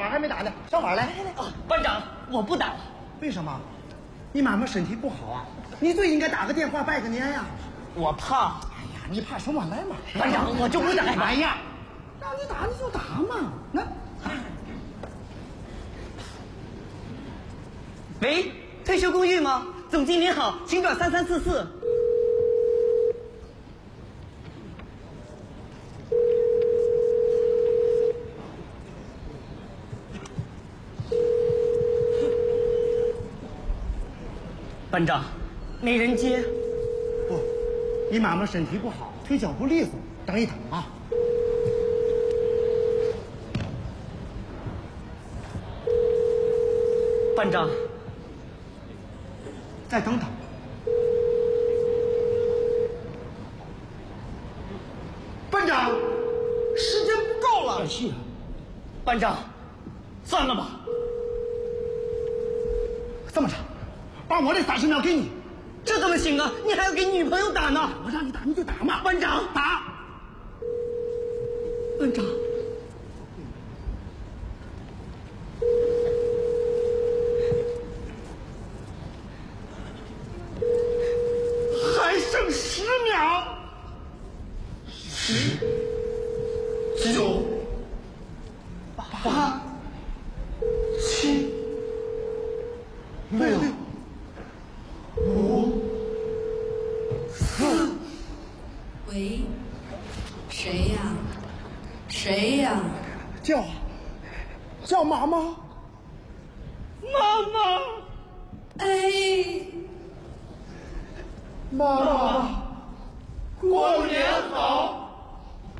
码还没打呢，小马来。 班长，我不打了。 为什么？你妈妈身体不好啊，你最应该打个电话拜个年呀。 我怕。 哎呀，你怕什么？来嘛， 班长，我就不打。 哎呀，让你打你就打嘛。那， 喂，退休公寓吗？总经理好，请转3344。班长，没人接。 不，你妈妈身体不好，腿脚不利索，等一等啊。 班长， 再等等。班长，时间不够了。是啊， 班长，算了吧。 这么着，把我这30秒给你。 这怎么行啊？你还要给女朋友打呢。 我让你打你就打嘛。 班长， 打。 班长。 还剩10秒。10、9、8、7、6、5、4。 喂，谁呀？谁呀？ 叫妈妈。 妈妈。 哎， 妈妈，过年好。